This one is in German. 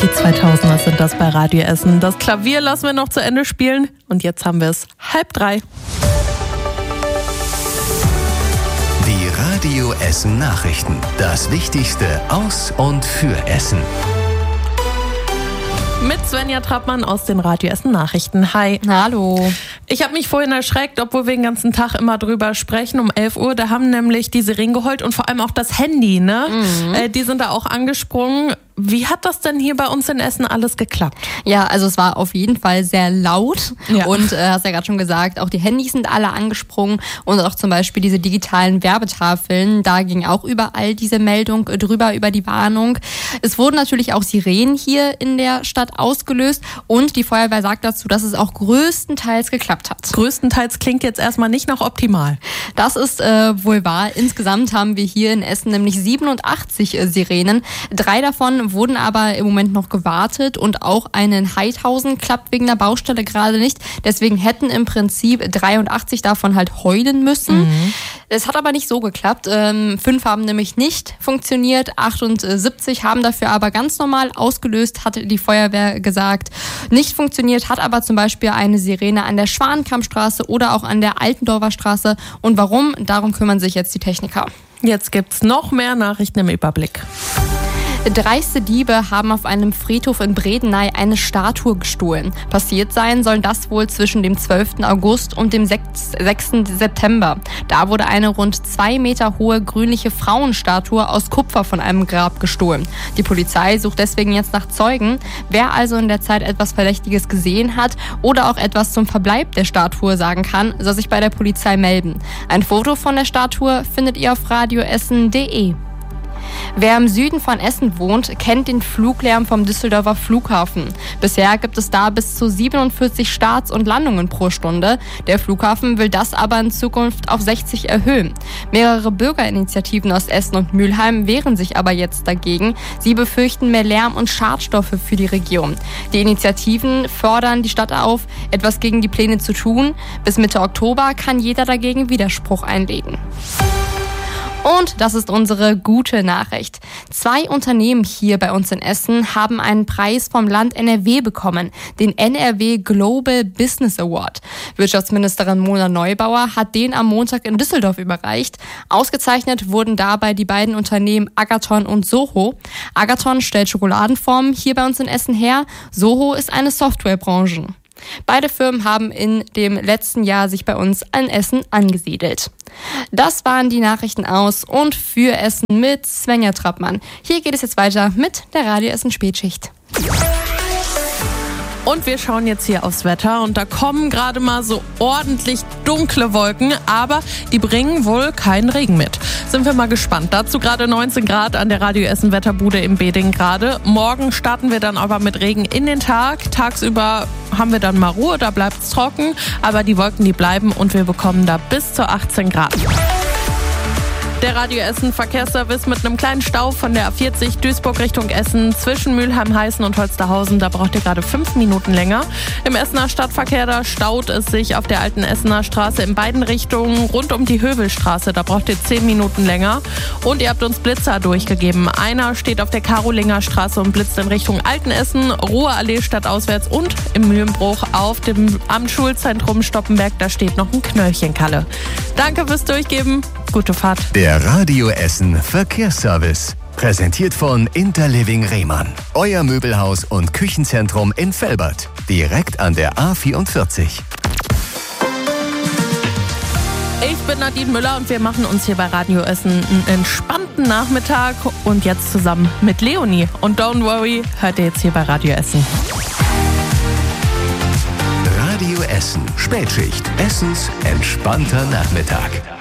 Die 2000er sind das bei Radio Essen. Das Klavier lassen wir noch zu Ende spielen und jetzt haben wir es 2:30. Die Radio Essen Nachrichten. Das Wichtigste aus und für Essen. Mit Svenja Trappmann aus den Radio Essen Nachrichten. Hi. Hallo. Ich habe mich vorhin erschreckt, obwohl wir den ganzen Tag immer drüber sprechen. Um 11 Uhr, da haben nämlich die Sirenen geheult und vor allem auch das Handy, ne? Die sind da auch angesprungen. Wie hat das denn hier bei uns in Essen alles geklappt? Ja, also es war auf jeden Fall sehr laut und hast ja gerade schon gesagt, auch die Handys sind alle angesprungen und auch zum Beispiel diese digitalen Werbetafeln, da ging auch überall diese Meldung drüber über die Warnung. Es wurden natürlich auch Sirenen hier in der Stadt ausgelöst und die Feuerwehr sagt dazu, dass es auch größtenteils geklappt hat. Größtenteils klingt jetzt erstmal nicht nach optimal. Das ist wohl wahr. Insgesamt haben wir hier in Essen nämlich 87 Sirenen. 3 davon wurden aber im Moment noch gewartet und auch eine in Heidhausen klappt wegen der Baustelle gerade nicht. Deswegen hätten im Prinzip 83 davon halt heulen müssen. Es hat aber nicht so geklappt. 5 haben nämlich nicht funktioniert, 78 haben dafür aber ganz normal ausgelöst, hat die Feuerwehr gesagt. Nicht funktioniert hat aber zum Beispiel eine Sirene an der Schwanenkammstraße oder auch an der Altendorfer Straße. Und warum? Darum kümmern sich jetzt die Techniker. Jetzt gibt's noch mehr Nachrichten im Überblick. Dreiste Diebe haben auf einem Friedhof in Bredeney eine Statue gestohlen. Passiert sein soll das wohl zwischen dem 12. August und dem 6. September. Da wurde eine rund 2 Meter hohe grünliche Frauenstatue aus Kupfer von einem Grab gestohlen. Die Polizei sucht deswegen jetzt nach Zeugen. Wer also in der Zeit etwas Verdächtiges gesehen hat oder auch etwas zum Verbleib der Statue sagen kann, soll sich bei der Polizei melden. Ein Foto von der Statue findet ihr auf radioessen.de. Wer im Süden von Essen wohnt, kennt den Fluglärm vom Düsseldorfer Flughafen. Bisher gibt es da bis zu 47 Starts und Landungen pro Stunde. Der Flughafen will das aber in Zukunft auf 60 erhöhen. Mehrere Bürgerinitiativen aus Essen und Mülheim wehren sich aber jetzt dagegen. Sie befürchten mehr Lärm und Schadstoffe für die Region. Die Initiativen fordern die Stadt auf, etwas gegen die Pläne zu tun. Bis Mitte Oktober kann jeder dagegen Widerspruch einlegen. Und das ist unsere gute Nachricht. 2 Unternehmen hier bei uns in Essen haben einen Preis vom Land NRW bekommen, den NRW Global Business Award. Wirtschaftsministerin Mona Neubauer hat den am Montag in Düsseldorf überreicht. Ausgezeichnet wurden dabei die beiden Unternehmen Agathon und Soho. Agathon stellt Schokoladenformen hier bei uns in Essen her. Soho ist eine Softwarebranche. Beide Firmen haben in dem letzten Jahr sich bei uns in Essen angesiedelt. Das waren die Nachrichten aus und für Essen mit Svenja Trappmann. Hier geht es jetzt weiter mit der Radio Essen Spätschicht. Und wir schauen jetzt hier aufs Wetter und da kommen gerade mal so ordentlich dunkle Wolken, aber die bringen wohl keinen Regen mit. Sind wir mal gespannt. Dazu gerade 19 Grad an der Radio Essen Wetterbude im Beding gerade. Morgen starten wir dann aber mit Regen in den Tag. Tagsüber haben wir dann mal Ruhe, da bleibt es trocken, aber die Wolken, die bleiben und wir bekommen da bis zu 18 Grad. Der Radio Essen Verkehrsservice mit einem kleinen Stau von der A40 Duisburg Richtung Essen zwischen Mülheim-Heißen und Holsterhausen. Da braucht ihr gerade 5 Minuten länger. Im Essener Stadtverkehr, da staut es sich auf der alten Essener Straße in beiden Richtungen rund um die Hövelstraße. Da braucht ihr 10 Minuten länger. Und ihr habt uns Blitzer durchgegeben. Einer steht auf der Karolinger Straße und blitzt in Richtung Altenessen, Ruhrallee stadtauswärts und im Mühlenbruch auf dem Amtsschulzentrum Stoppenberg. Da steht noch ein Knöllchenkalle. Danke fürs Durchgeben. Gute Fahrt. Der Radio Essen Verkehrsservice. Präsentiert von Interliving Rehmann. Euer Möbelhaus und Küchenzentrum in Velbert. Direkt an der A44. Ich bin Nadine Müller und wir machen uns hier bei Radio Essen einen entspannten Nachmittag. Und jetzt zusammen mit Leonie. Und Don't Worry hört ihr jetzt hier bei Radio Essen. Radio Essen Spätschicht. Essens entspannter Nachmittag.